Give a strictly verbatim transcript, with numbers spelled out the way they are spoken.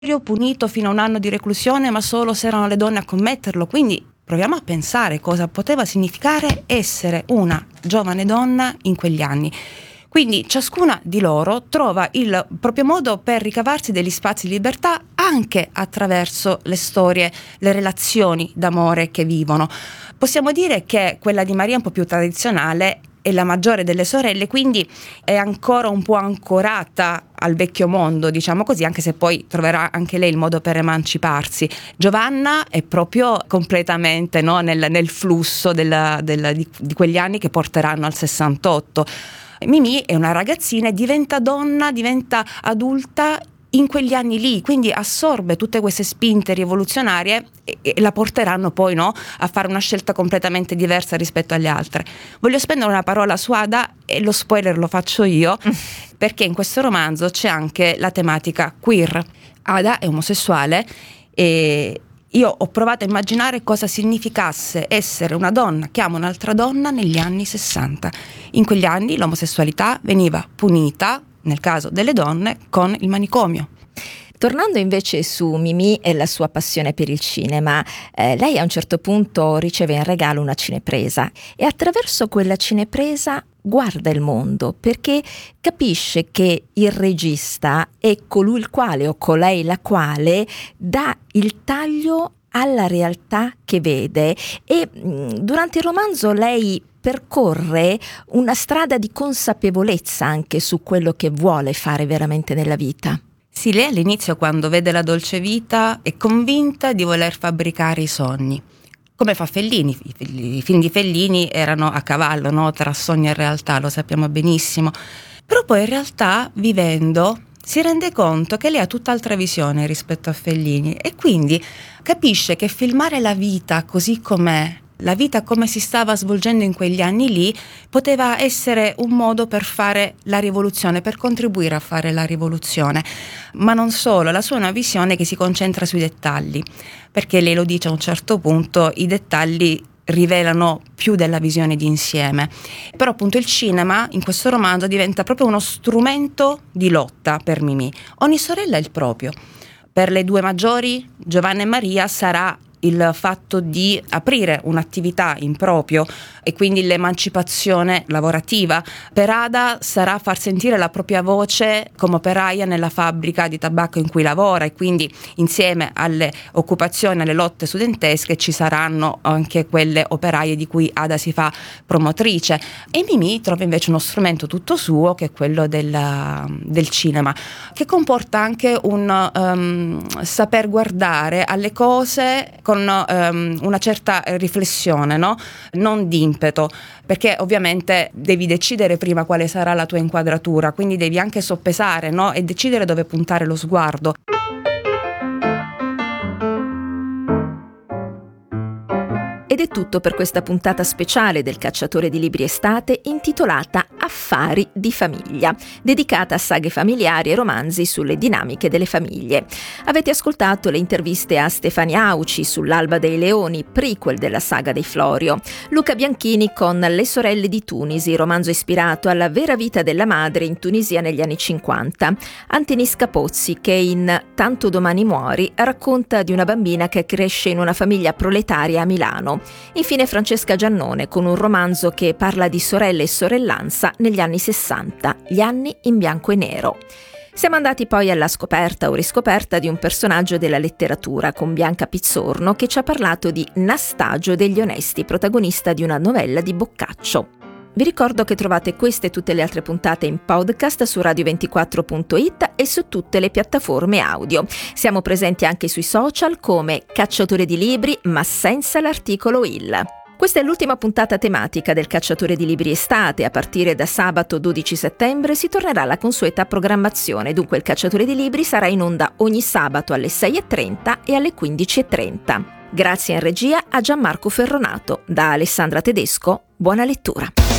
punito fino a un anno di reclusione, ma solo se erano le donne a commetterlo. Quindi proviamo a pensare cosa poteva significare essere una giovane donna in quegli anni. Quindi ciascuna di loro trova il proprio modo per ricavarsi degli spazi di libertà anche attraverso le storie, le relazioni d'amore che vivono. Possiamo dire che quella di Maria è un po' più tradizionale, è la maggiore delle sorelle, quindi è ancora un po' ancorata al vecchio mondo, diciamo così, anche se poi troverà anche lei il modo per emanciparsi. Giovanna è proprio completamente, no, nel, nel flusso del, del, di, di quegli anni che porteranno al sessantotto. Mimì è una ragazzina e diventa donna, diventa adulta in quegli anni lì, quindi assorbe tutte queste spinte rivoluzionarie e, e la porteranno poi, no, a fare una scelta completamente diversa rispetto alle altre. Voglio spendere una parola su Ada e lo spoiler lo faccio io, perché in questo romanzo c'è anche la tematica queer. Ada è omosessuale e io ho provato a immaginare cosa significasse essere una donna che ama un'altra donna negli anni sessanta. In quegli anni l'omosessualità veniva punita, nel caso delle donne, con il manicomio. Tornando invece su Mimì e la sua passione per il cinema, eh, lei a un certo punto riceve in regalo una cinepresa e attraverso quella cinepresa guarda il mondo, perché capisce che il regista è colui il quale o colei la quale dà il taglio alla realtà che vede e mh, durante il romanzo lei percorre una strada di consapevolezza anche su quello che vuole fare veramente nella vita. Sì, lei all'inizio, quando vede La dolce vita, è convinta di voler fabbricare i sogni. Come fa Fellini, i film di Fellini erano a cavallo, no? Tra sogno e realtà, lo sappiamo benissimo. Però poi in realtà, vivendo, si rende conto che lei ha tutt'altra visione rispetto a Fellini e quindi capisce che filmare la vita così com'è, la vita come si stava svolgendo in quegli anni lì, poteva essere un modo per fare la rivoluzione, per contribuire a fare la rivoluzione. Ma non solo, la sua è una visione che si concentra sui dettagli, perché lei lo dice a un certo punto, i dettagli rivelano più della visione di insieme. Però appunto il cinema in questo romanzo diventa proprio uno strumento di lotta per Mimì. Ogni sorella è il proprio. Per le due maggiori, Giovanna e Maria, sarà il fatto di aprire un'attività in proprio e quindi l'emancipazione lavorativa. Per Ada sarà far sentire la propria voce come operaia nella fabbrica di tabacco in cui lavora e quindi insieme alle occupazioni, alle lotte studentesche ci saranno anche quelle operaie di cui Ada si fa promotrice. E Mimì trova invece uno strumento tutto suo che è quello del, del cinema, che comporta anche un um, saper guardare alle cose con um, una certa riflessione, no? Non di impeto, perché ovviamente devi decidere prima quale sarà la tua inquadratura, quindi devi anche soppesare, no? E decidere dove puntare lo sguardo. Ed è tutto per questa puntata speciale del Cacciatore di Libri Estate intitolata Affari di famiglia, dedicata a saghe familiari e romanzi sulle dinamiche delle famiglie. Avete ascoltato le interviste a Stefania Auci sull'Alba dei Leoni, prequel della saga dei Florio, Luca Bianchini con Le sorelle di Tunisi, romanzo ispirato alla vera vita della madre in Tunisia negli anni cinquanta, Antenis Capozzi che in Tanto domani muori racconta di una bambina che cresce in una famiglia proletaria a Milano. Infine Francesca Giannone con un romanzo che parla di sorelle e sorellanza negli anni sessanta, gli anni in bianco e nero. Siamo andati poi alla scoperta o riscoperta di un personaggio della letteratura con Bianca Pizzorno che ci ha parlato di Nastagio degli Onesti, protagonista di una novella di Boccaccio. Vi ricordo che trovate queste e tutte le altre puntate in podcast su radio ventiquattro punto it e su tutte le piattaforme audio. Siamo presenti anche sui social come Cacciatore di Libri, ma senza l'articolo il. Questa è l'ultima puntata tematica del Cacciatore di Libri Estate. A partire da sabato dodici settembre si tornerà alla consueta programmazione, dunque il Cacciatore di Libri sarà in onda ogni sabato alle sei e trenta e alle quindici e trenta. Grazie in regia a Gianmarco Ferronato. Da Alessandra Tedesco, buona lettura.